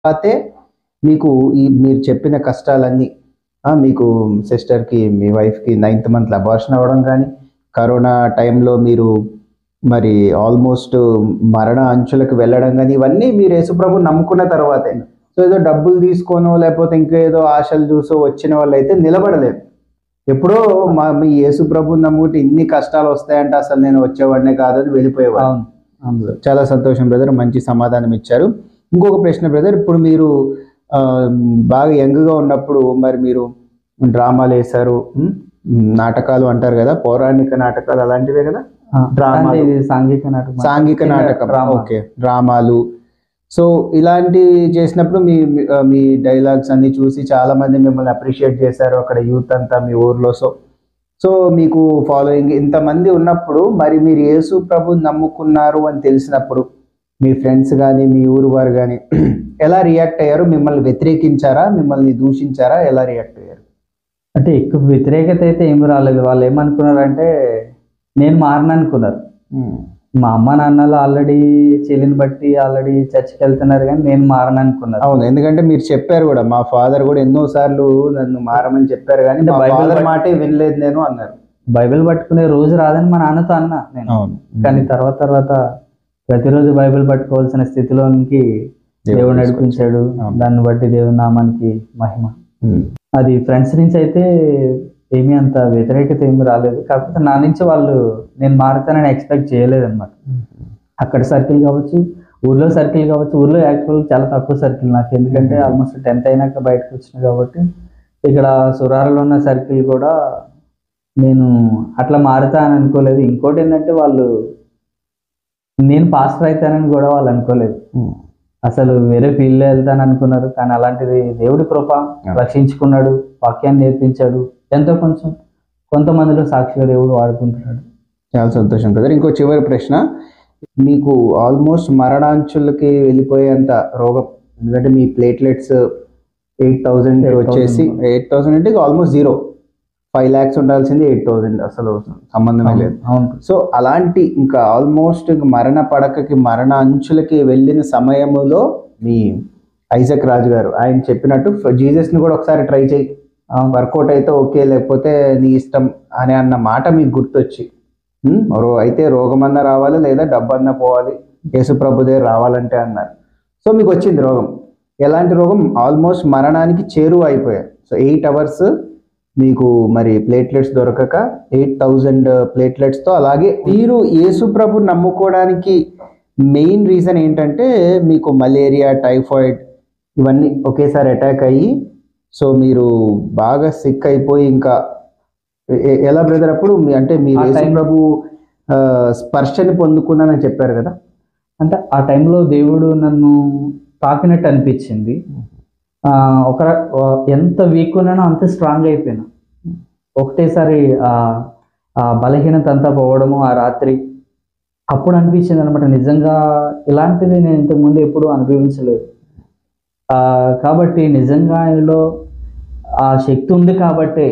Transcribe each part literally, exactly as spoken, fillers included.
తర్వాతే మీకు ఈ మీరు చెప్పిన కష్టాలన్నీ మీకు సిస్టర్కి మీ వైఫ్కి నైన్త్ మంత్లో అబార్షన్ అవ్వడం కానీ, కరోనా టైంలో మీరు మరి ఆల్మోస్ట్ మరణ అంచులకు వెళ్ళడం కానీ, ఇవన్నీ మీరు యేసుప్రభు నమ్ముకున్న తర్వాతే. సో ఏదో డబ్బులు తీసుకోనో లేకపోతే ఇంకేదో ఆశలు చూసో వచ్చిన వాళ్ళు అయితే నిలబడలేదు. ఎప్పుడో మా మీ యేసుప్రభు నమ్ముకుంటే ఇన్ని కష్టాలు వస్తాయంటే అసలు నేను వచ్చేవాడినే కాదని వెళ్ళిపోయేవాడు. చాలా సంతోషం బ్రదర్, మంచి సమాధానం ఇచ్చారు. ఇంకొక ప్రశ్న బ్రదర్, ఇప్పుడు మీరు బాగా యంగ్గా ఉన్నప్పుడు మరి మీరు డ్రామాలు వేశారు, నాటకాలు అంటారు కదా, పౌరాణిక నాటకాలు అలాంటివే కదా, డ్రామా సాంఘిక నాటకం సాంఘిక నాటకం ఓకే డ్రామాలు. సో ఇలాంటివి చేసినప్పుడు మీ మీ డైలాగ్స్ అన్ని చూసి చాలా మంది మిమ్మల్ని అప్రిషియేట్ చేశారు అక్కడ యూత్ అంతా మీ ఊర్లో. సో సో మీకు ఫాలోయింగ్ ఇంతమంది ఉన్నప్పుడు మరి మీరు యేసు ప్రభుని నమ్ముకున్నారు అని తెలిసినప్పుడు మీ ఫ్రెండ్స్ కానీ మీ ఊరు వారు కానీ ఎలా రియాక్ట్ అయ్యారు? మిమ్మల్ని వ్యతిరేకించారా, మిమ్మల్ని దూషించారా, ఎలా రియాక్ట్ అయ్యారు? అంటే ఎక్కువ వ్యతిరేకత అయితే ఏమి రాలేదు. వాళ్ళు ఏమనుకున్నారంటే నేను మారను అనుకున్నారు. మా అమ్మ నాన్నలు ఆల్రెడీ చెల్లిని బట్టి ఆల్రెడీ చర్చికి వెళ్తున్నారు కానీ నేను మారను అనుకున్నారు. అవును, ఎందుకంటే మీరు చెప్పారు కూడా, మా ఫాదర్ కూడా ఎన్నో సార్లు నన్ను మారమని చెప్పారు కానీ బైబిల్ మాటే వినలేదు నేను అన్నారు. బైబిల్ పట్టుకునే రోజు రాదని మా నాన్నతో అన్నా నేను. అవును, కానీ తర్వాత తర్వాత ప్రతిరోజు బైబిల్ పట్టుకోవాల్సిన స్థితిలోనికి దేవుడు నడిపించాడు. దాన్ని బట్టి దేవుని నామానికి మహిమ. అది ఫ్రెండ్స్ నుంచి అయితే ఏమీ అంత వ్యతిరేకత ఏమి రాలేదు. కాకపోతే నా నుంచి వాళ్ళు నేను మారుతానని ఎక్స్పెక్ట్ చేయలేదు అనమాట. అక్కడ సర్కిల్ కావచ్చు, ఊర్లో సర్కిల్ కావచ్చు. ఊర్లో యాక్చువల్ చాలా తక్కువ సర్కిల్ నాకు, ఎందుకంటే ఆల్మోస్ట్ టెన్త్ అయినాక బయటకు వచ్చిన కాబట్టి. ఇక్కడ సురారులో ఉన్న సర్కిల్ కూడా నేను అట్లా మారుతా అని అనుకోలేదు. ఇంకోటి ఏంటంటే వాళ్ళు నేను పాస్టర్ అవుతానని కూడా వాళ్ళు అనుకోలేదు. అసలు వేరే ఫీల్డ్లో వెళ్తాను అనుకున్నారు. కానీ అలాంటిది దేవుడి కృప, రక్షించుకున్నాడు, వాక్యాన్ని నేర్పించాడు, ఎంతో కొంచెం కొంతమందిలో సాక్షిగా దేవుడు వాడుకుంటున్నాడు. చాలా సంతోషం బ్రదర్. ఇంకో చివరి ప్రశ్న, మీకు ఆల్మోస్ట్ మరణాంచులకి వెళ్ళిపోయేంత రోగం, ఎందుకంటే మీ ప్లేట్లెట్స్ ఎయిట్ థౌజండ్ వచ్చేసి ఎయిట్ థౌసండ్ అంటే ఆల్మోస్ట్ జీరో, ఫైవ్ ల్యాక్స్ ఉండాల్సింది ఎయిట్ థౌజండ్, అసలు సంబంధమే లేదు. సో అలాంటి ఇంకా ఆల్మోస్ట్ మరణ పడకకి మరణ అంచులకి వెళ్ళిన సమయంలో మీ ఐజక్ రాజు గారు ఆయన చెప్పినట్టు జీసస్ని కూడా ఒకసారి ట్రై చేయి, వర్కౌట్ అయితే ఓకే, లేకపోతే నీ ఇష్టం అని అన్న మాట మీకు గుర్తొచ్చి అయితే రోగమన్నా రావాలి లేదా డబ్బన్నా పోవాలి, యేసుప్రభుదే రావాలంటే అన్నారు. సో మీకు వచ్చింది రోగం. ఎలాంటి రోగం? ఆల్మోస్ట్ మరణానికి చేరువ అయిపోయారు. సో ఎయిట్ అవర్స్ మీకు మరి ప్లేట్లెట్స్ దొరకక ఎయిట్ థౌజండ్ ప్లేట్లెట్స్తో. అలాగే మీరు యేసుప్రభు నమ్ముకోవడానికి మెయిన్ రీజన్ ఏంటంటే మీకు మలేరియా, టైఫాయిడ్ ఇవన్నీ ఒకేసారి అటాక్ అయ్యి సో మీరు బాగా సిక్ అయిపోయి ఇంకా ఎలా బ్రదర్ అప్పుడు అంటే మీరు యేసుప్రభు స్పర్శని పొందుకున్నానని చెప్పారు కదా, అంటే ఆ టైంలో దేవుడు నన్ను తాకినట్టు అనిపించింది. ఒక ఎంత వీక్ ఉన్నానో అంత స్ట్రాంగ్ అయిపోయినా. ఒకటేసారి ఆ బలహీనత అంతా పోవడము ఆ రాత్రి అప్పుడు అనిపించింది అనమాట, నిజంగా ఇలాంటిది నేను ఇంతకుముందు ఎప్పుడూ అనుభవించలేదు. కాబట్టి నిజంగా ఆయనలో ఆ శక్తి ఉంది కాబట్టి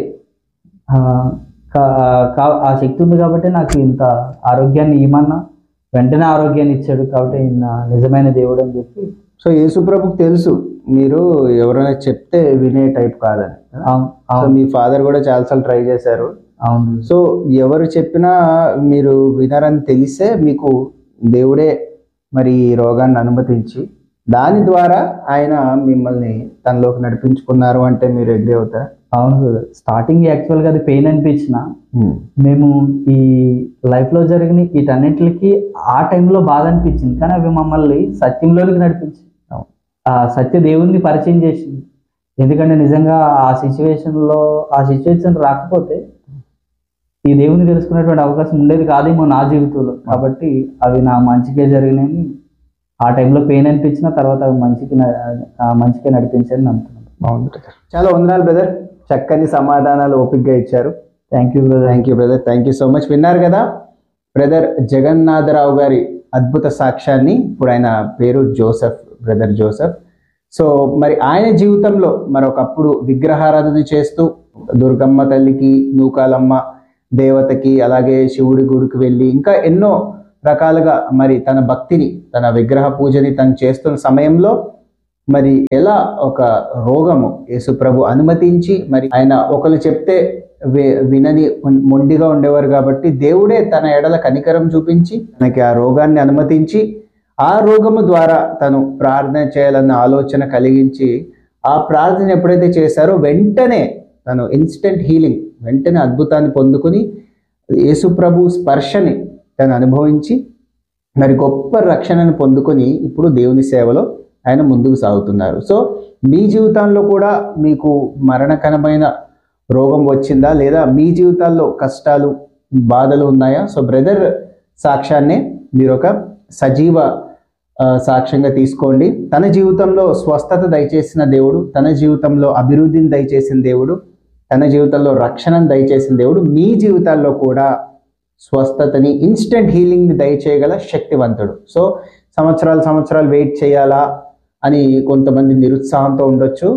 ఆ శక్తి ఉంది కాబట్టి నాకు ఇంత ఆరోగ్యాన్ని ఇవ్వమన్నా వెంటనే ఆరోగ్యాన్ని ఇచ్చాడు. కాబట్టి ఈయన నిజమైన దేవుడు అని చెప్పి. సో యేసుప్రభుకి తెలుసు మీరు ఎవరైనా చెప్తే వినే టైప్ కాదని. మీ ఫాదర్ కూడా చాలాసార్లు ట్రై చేశారు. అవును. సో ఎవరు చెప్పినా మీరు వినరని తెలిసే మీకు దేవుడే మరి ఈ రోగాన్ని అనుమతించి దాని ద్వారా ఆయన మిమ్మల్ని తనలోకి నడిపించుకున్నారు అంటే మీరు అగ్రీ అవుతారా? అవును. స్టార్టింగ్ యాక్చువల్గా అది పెయిన్ అనిపించిన మేము ఈ లైఫ్లో జరిగిన వీటన్నిటికి ఆ టైంలో బాధ అనిపించింది, కానీ అవి మమ్మల్ని సత్యంలోనికి నడిపించింది. ఆ సత్య దేవుణ్ణి పరిచయం చేసింది. ఎందుకంటే నిజంగా ఆ సిచ్యువేషన్లో ఆ సిచ్యువేషన్ రాకపోతే ఈ దేవుని తెలుసుకునేటువంటి అవకాశం ఉండేది కాదేమో నా జీవితంలో. కాబట్టి అవి నా మంచికే జరిగినాయి. ఆ టైంలో పెయిన్ అనిపించిన తర్వాత అవి మంచికి మంచిగా నడిపించాలని నమ్ముతున్నాను. బాగుంది. చాలా వందనాలు బ్రదర్, చక్కని సమాధానాలు ఓపికగా ఇచ్చారు. Thank you brother. Thank you brother, thank you so much. విన్నారు కదా బ్రదర్ జగన్నాథరావు గారి అద్భుత సాక్ష్యాన్ని. ఇప్పుడు ఆయన పేరు జోసెఫ్, బ్రదర్ జోసెఫ్. సో మరి ఆయన జీవితంలో మరొకప్పుడు విగ్రహారాధన చేస్తూ దుర్గమ్మ తల్లికి, నూకాలమ్మ దేవతకి, అలాగే శివుడి గుడికి వెళ్ళి ఇంకా ఎన్నో రకాలుగా మరి తన భక్తిని, తన విగ్రహ పూజని తను చేస్తున్న సమయంలో మరి ఎలా ఒక రోగము యేసు ప్రభు అనుమతించి, మరి ఆయన ఒకరు చెప్తే వినని మొండిగా ఉండేవారు కాబట్టి దేవుడే తన ఎడల కనికరం చూపించి తనకి ఆ రోగాన్ని అనుమతించి, ఆ రోగము ద్వారా తను ప్రార్థన చేయాలన్న ఆలోచన కలిగించి, ఆ ప్రార్థన ఎప్పుడైతే చేశారో వెంటనే తను ఇన్స్టెంట్ హీలింగ్, వెంటనే అద్భుతాన్ని పొందుకుని యేసు ప్రభు స్పర్శని తను అనుభవించి మరి గొప్ప రక్షణను పొందుకొని ఇప్పుడు దేవుని సేవలో ఆయన ముందుకు సాగుతున్నారు. సో మీ జీవితంలో కూడా మీకు మరణకరమైన రోగం వచ్చిందా, లేదా మీ జీవితాల్లో కష్టాలు బాధలు ఉన్నాయా? సో బ్రదర్ సాక్ష్యాన్నే మీరు ఒక సజీవ సాక్ష్యంగా తీసుకోండి. తన జీవితంలో స్వస్థత దయచేసిన దేవుడు, తన జీవితంలో అభివృద్ధిని దయచేసిన దేవుడు, తన జీవితంలో రక్షణను దయచేసిన దేవుడు మీ జీవితాల్లో కూడా స్వస్థతని, ఇన్స్టెంట్ హీలింగ్ని దయచేయగల శక్తివంతుడు. సో సంవత్సరాలు సంవత్సరాలు వెయిట్ చేయాలా అని కొంతమంది నిరుత్సాహంతో ఉండొచ్చు.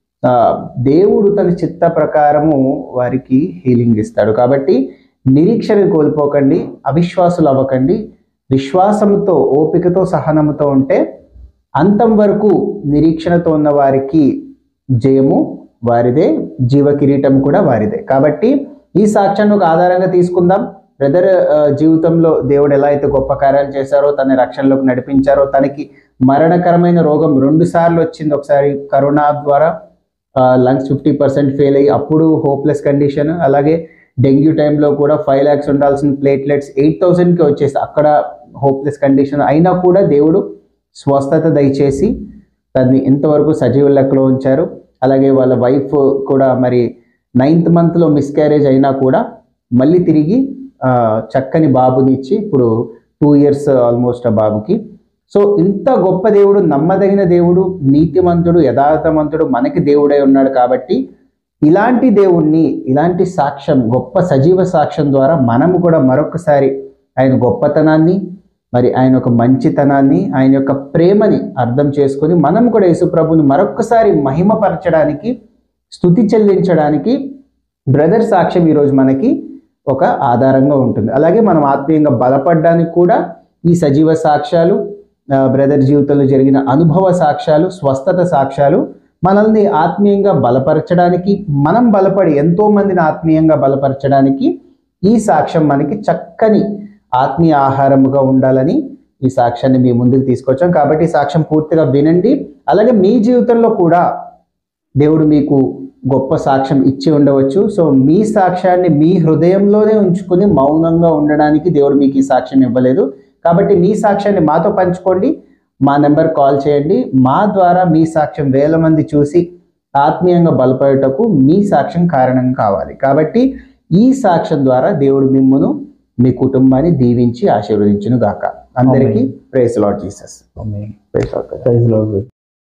దేవుడు తన చిత్త ప్రకారము వారికి హీలింగ్ ఇస్తాడు. కాబట్టి నిరీక్షణ కోల్పోకండి, అవిశ్వాసులు అవ్వకండి. విశ్వాసంతో, ఓపికతో, సహనముతో ఉంటే అంతం వరకు నిరీక్షణతో ఉన్న వారికి జయము వారిదే, జీవ కిరీటం కూడా వారిదే. కాబట్టి ఈ సాక్ష్యాన్ని ఒక ఆధారంగా తీసుకుందాం. బ్రదర్ జీవితంలో దేవుడు ఎలా అయితే గొప్ప కార్యాలు చేశారో, తన రక్షణలోకి నడిపించారో, తనకి మరణకరమైన రోగం రెండు సార్లు వచ్చింది. ఒకసారి కరోనా ద్వారా లంగ్స్ ఫిఫ్టీ పర్సెంట్ ఫెయిల్ అయ్యి అప్పుడు హోప్లెస్ కండిషన్, అలాగే డెంగ్యూ టైంలో కూడా ఫైవ్ ల్యాక్స్ ఉండాల్సిన ప్లేట్లెట్స్ ఎయిట్ థౌజండ్కి వచ్చేసి అక్కడ హోప్లెస్ కండిషన్ అయినా కూడా దేవుడు స్వస్థత దయచేసి తన్ని ఇంతవరకు సజీవ లెక్కలో ఉంచారు. అలాగే వాళ్ళ వైఫ్ కూడా మరి నైన్త్ మంత్లో మిస్క్యారేజ్ అయినా కూడా మళ్ళీ తిరిగి చక్కని బాబునిచ్చి ఇప్పుడు టూ ఇయర్స్ ఆల్మోస్ట్ ఆ బాబుకి. సో ఇంత గొప్ప దేవుడు, నమ్మదగిన దేవుడు, నీతిమంతుడు, యథార్థమంతుడు మనకి దేవుడై ఉన్నాడు. కాబట్టి ఇలాంటి దేవుణ్ణి, ఇలాంటి సాక్ష్యం, గొప్ప సజీవ సాక్ష్యం ద్వారా మనము కూడా మరొకసారి ఆయన గొప్పతనాన్ని, మరి ఆయన ఒక మంచితనాన్ని, ఆయన యొక్క ప్రేమని అర్థం చేసుకొని మనం కూడా యేసుప్రభుని మరొకసారి మహిమపరచడానికి, స్తుతి చెల్లించడానికి బ్రదర్ సాక్ష్యం ఈరోజు మనకి ఒక ఆధారంగా ఉంటుంది. అలాగే మనం ఆత్మీయంగా బలపడడానికి కూడా ఈ సజీవ సాక్ష్యాలు, బ్రదర్ జీవితంలో జరిగిన అనుభవ సాక్ష్యాలు, స్వస్థత సాక్ష్యాలు మనల్ని ఆత్మీయంగా బలపరచడానికి, మనం బలపడి ఎంతో మందిని ఆత్మీయంగా బలపరచడానికి ఈ సాక్ష్యం మనకి చక్కని ఆత్మీయ ఆహారముగా ఉండాలని ఈ సాక్ష్యాన్ని మీ ముందుకు తీసుకొచ్చాం. కాబట్టి ఈ సాక్ష్యం పూర్తిగా వినండి. అలాగే మీ జీవితంలో కూడా దేవుడు మీకు గొప్ప సాక్ష్యం ఇచ్చి ఉండవచ్చు. సో మీ సాక్ష్యాన్ని మీ హృదయంలోనే ఉంచుకుని మౌనంగా ఉండడానికి దేవుడు మీకు ఈ సాక్ష్యం ఇవ్వలేదు. కాబట్టి మీ సాక్ష్యాన్ని మాతో పంచుకోండి. మా నెంబర్ కాల్ చేయండి. మా ద్వారా మీ సాక్ష్యం వేల మంది చూసి ఆత్మీయంగా బలపడటకు మీ సాక్ష్యం కారణం కావాలి. కాబట్టి ఈ సాక్ష్యం ద్వారా దేవుడు మిమ్మును, మీ కుటుంబాన్ని దీవించి ఆశీర్వదించును గాక. అందరికీ praise lord Jesus. Praise lord.